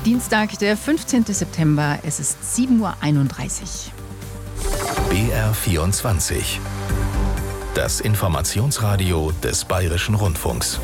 Dienstag, der 15. September, es ist 7:31 Uhr. BR24. Das Informationsradio des Bayerischen Rundfunks.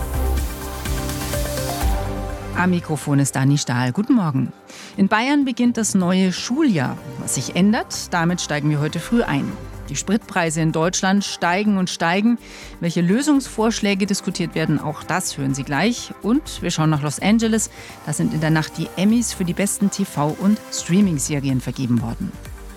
Am Mikrofon ist Dani Stahl. Guten Morgen. In Bayern beginnt das neue Schuljahr. Was sich ändert, damit steigen wir heute früh ein. Die Spritpreise in Deutschland steigen und steigen. Welche Lösungsvorschläge diskutiert werden, auch das hören Sie gleich. Und wir schauen nach Los Angeles. Da sind in der Nacht die Emmys für die besten TV- und Streaming-Serien vergeben worden.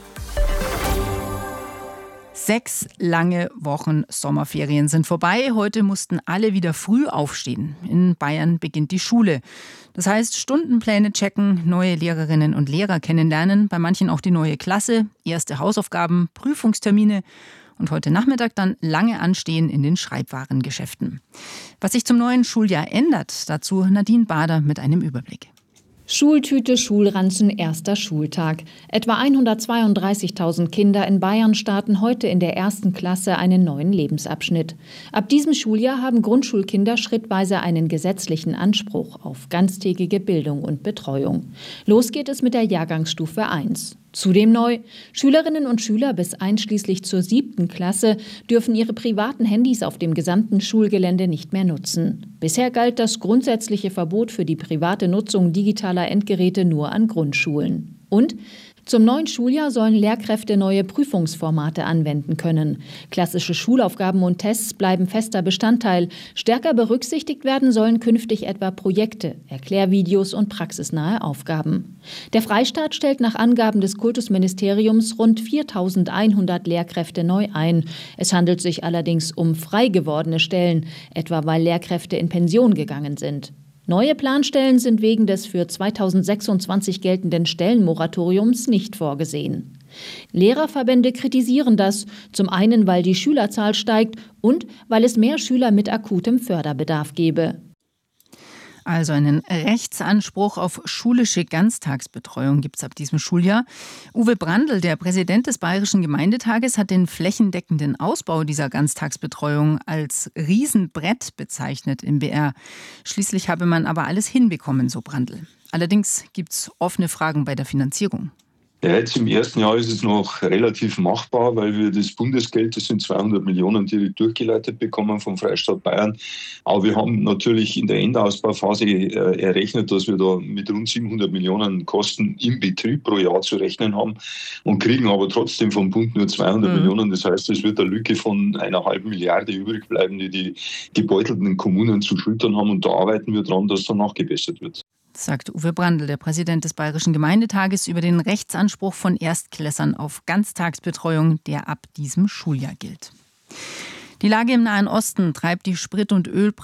6 lange Wochen Sommerferien sind vorbei. Heute mussten alle wieder früh aufstehen. In Bayern beginnt die Schule. Das heißt, Stundenpläne checken, neue Lehrerinnen und Lehrer kennenlernen, bei manchen auch die neue Klasse, erste Hausaufgaben, Prüfungstermine und heute Nachmittag dann lange Anstehen in den Schreibwarengeschäften. Was sich zum neuen Schuljahr ändert, dazu Nadine Bader mit einem Überblick. Schultüte, Schulranzen, erster Schultag. Etwa 132.000 Kinder in Bayern starten heute in der ersten Klasse einen neuen Lebensabschnitt. Ab diesem Schuljahr haben Grundschulkinder schrittweise einen gesetzlichen Anspruch auf ganztägige Bildung und Betreuung. Los geht es mit der Jahrgangsstufe 1. Zudem neu: Schülerinnen und Schüler bis einschließlich zur 7. Klasse dürfen ihre privaten Handys auf dem gesamten Schulgelände nicht mehr nutzen. Bisher galt das grundsätzliche Verbot für die private Nutzung digitaler Endgeräte nur an Grundschulen. Und zum neuen Schuljahr sollen Lehrkräfte neue Prüfungsformate anwenden können. Klassische Schulaufgaben und Tests bleiben fester Bestandteil. Stärker berücksichtigt werden sollen künftig etwa Projekte, Erklärvideos und praxisnahe Aufgaben. Der Freistaat stellt nach Angaben des Kultusministeriums rund 4.100 Lehrkräfte neu ein. Es handelt sich allerdings um frei gewordene Stellen, etwa weil Lehrkräfte in Pension gegangen sind. Neue Planstellen sind wegen des für 2026 geltenden Stellenmoratoriums nicht vorgesehen. Lehrerverbände kritisieren das, zum einen, weil die Schülerzahl steigt und weil es mehr Schüler mit akutem Förderbedarf gebe. Also einen Rechtsanspruch auf schulische Ganztagsbetreuung gibt es ab diesem Schuljahr. Uwe Brandl, der Präsident des Bayerischen Gemeindetages, hat den flächendeckenden Ausbau dieser Ganztagsbetreuung als Riesenbrett bezeichnet im BR. Schließlich habe man aber alles hinbekommen, so Brandl. Allerdings gibt es offene Fragen bei der Finanzierung. Ja, jetzt im ersten Jahr ist es noch relativ machbar, weil wir das Bundesgeld, das sind 200 Millionen, direkt durchgeleitet bekommen vom Freistaat Bayern. Aber wir haben natürlich in der Endausbauphase errechnet, dass wir da mit rund 700 Millionen Kosten im Betrieb pro Jahr zu rechnen haben und kriegen aber trotzdem vom Bund nur 200 Millionen. Das heißt, es wird eine Lücke von 1,5 Milliarde übrig bleiben, die die gebeutelten Kommunen zu schultern haben. Und da arbeiten wir dran, dass da nachgebessert wird. Sagt Uwe Brandl, der Präsident des Bayerischen Gemeindetages, über den Rechtsanspruch von Erstklässern auf Ganztagsbetreuung, der ab diesem Schuljahr gilt. Die Lage im Nahen Osten treibt die Sprit- und Ölpreise